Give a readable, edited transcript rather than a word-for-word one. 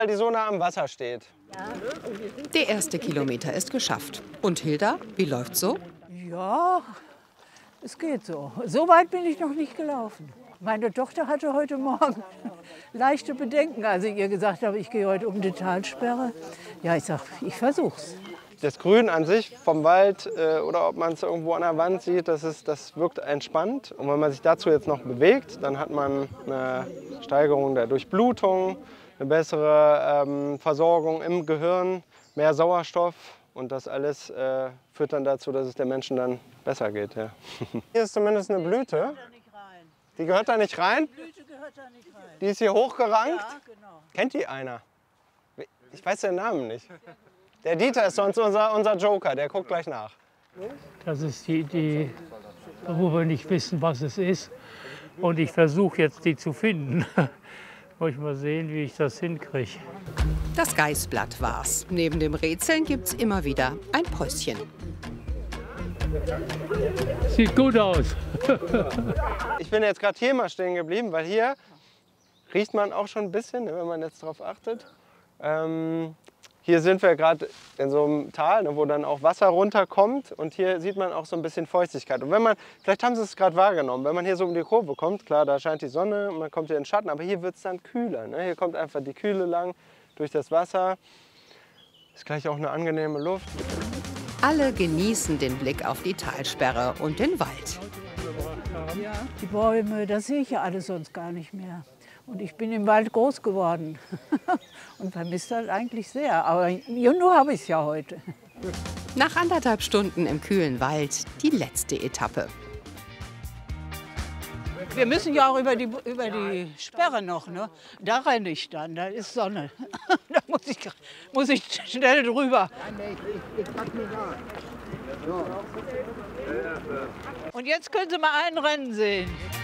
weil die so nah am Wasser steht. Der erste Kilometer ist geschafft. Und Hilda, wie läuft's so? Ja, es geht so. So weit bin ich noch nicht gelaufen. Meine Tochter hatte heute Morgen leichte Bedenken, als ich ihr gesagt habe, ich gehe heute um die Talsperre. Ja, ich sage, ich versuch's. Das Grün an sich vom Wald oder ob man es irgendwo an der Wand sieht, das wirkt entspannt. Und wenn man sich dazu jetzt noch bewegt, dann hat man eine Steigerung der Durchblutung, eine bessere Versorgung im Gehirn, mehr Sauerstoff. Und das alles führt dann dazu, dass es den Menschen dann besser geht. Ja. Hier ist zumindest eine Blüte. Die gehört da nicht rein? Die Blüte gehört da nicht rein. Die ist hier hochgerankt? Ja, genau. Kennt die einer? Ich weiß den Namen nicht. Der Dieter ist sonst unser Joker, der guckt gleich nach. Das ist die Idee, wo wir nicht wissen, was es ist. Und ich versuche jetzt, die zu finden. Muss ich mal sehen, wie ich das hinkriege. Das Geißblatt war's. Neben dem Rätseln gibt's immer wieder ein Päuschen. Sieht gut aus. Ich bin jetzt gerade hier mal stehen geblieben, weil hier riecht man auch schon ein bisschen, wenn man jetzt darauf achtet. Hier sind wir gerade in so einem Tal, wo dann auch Wasser runterkommt und hier sieht man auch so ein bisschen Feuchtigkeit. Und wenn man, vielleicht haben Sie es gerade wahrgenommen, wenn man hier so um die Kurve kommt, klar, da scheint die Sonne, man kommt hier in den Schatten, aber hier wird es dann kühler. Ne? Hier kommt einfach die Kühle lang durch das Wasser. Ist gleich auch eine angenehme Luft. Alle genießen den Blick auf die Talsperre und den Wald. Die Bäume, das sehe ich ja alles sonst gar nicht mehr. Und ich bin im Wald groß geworden und vermisse das eigentlich sehr. Aber nur habe ich es ja heute. Nach 1,5 Stunden im kühlen Wald die letzte Etappe. Wir müssen ja auch über die Sperre noch. Ne? Da renne ich dann, da ist Sonne. Da muss ich schnell drüber. Und jetzt können Sie mal ein Rennen sehen.